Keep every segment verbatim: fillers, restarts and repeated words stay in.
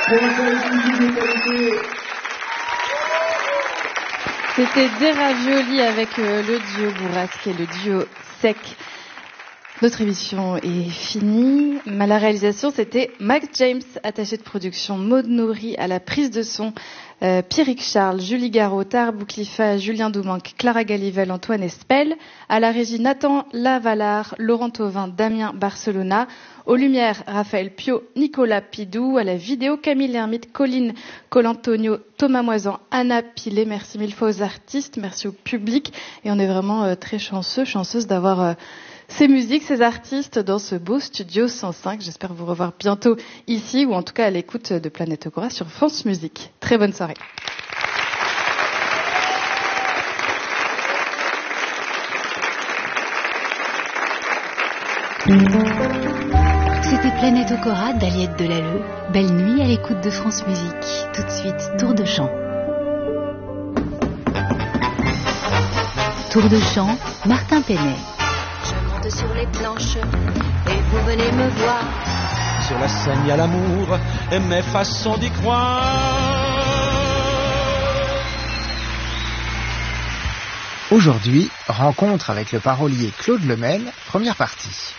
C'était des raviolis avec euh, le duo Bourrasque et le duo Sec. Notre émission est finie. À la réalisation, c'était Max James, attaché de production, Maud Nourri à la prise de son, euh, Pierrick Charles, Julie Garot, Tahar Bouklifa, Julien Doumanque, Clara Galivel, Antoine Espel. À la régie, Nathan Lavalard, Laurent Thauvin, Damien Barcelona. Aux lumières, Raphaël Pio, Nicolas Pidou. À la vidéo, Camille Lermite, Colline Colantonio, Thomas Moisan, Anna Pilet. Merci mille fois aux artistes, merci au public. Et on est vraiment euh, très chanceux, chanceuse d'avoir euh, ces musiques, ces artistes dans ce beau studio cent cinq. J'espère vous revoir bientôt ici ou en tout cas à l'écoute de Planète Okora sur France Musique. Très bonne soirée. C'était Planète Okora d'Aliette Delalleux. Belle nuit à l'écoute de France Musique. Tout de suite, tour de chant. Tour de chant, Martin Penet. Sur les planches et vous venez me voir. Sur la scène il y a l'amour et mes façons d'y croire. Aujourd'hui, rencontre avec le parolier Claude Lemel, première partie.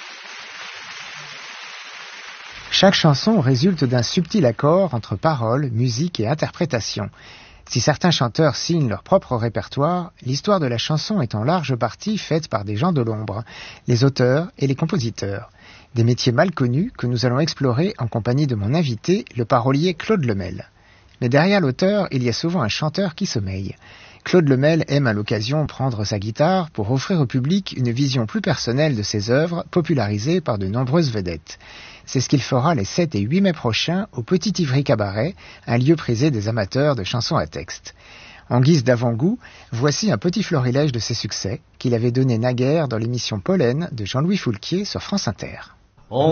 Chaque chanson résulte d'un subtil accord entre paroles, musique et interprétation. Si certains chanteurs signent leur propre répertoire, l'histoire de la chanson est en large partie faite par des gens de l'ombre, les auteurs et les compositeurs. Des métiers mal connus que nous allons explorer en compagnie de mon invité, le parolier Claude Lemel. Mais derrière l'auteur, il y a souvent un chanteur qui sommeille. Claude Lemel aime à l'occasion prendre sa guitare pour offrir au public une vision plus personnelle de ses œuvres, popularisées par de nombreuses vedettes. C'est ce qu'il fera les sept et huit mai prochains au Petit Ivry Cabaret, un lieu prisé des amateurs de chansons à texte. En guise d'avant-goût, voici un petit florilège de ses succès qu'il avait donné naguère dans l'émission Pollen de Jean-Louis Foulquier sur France Inter.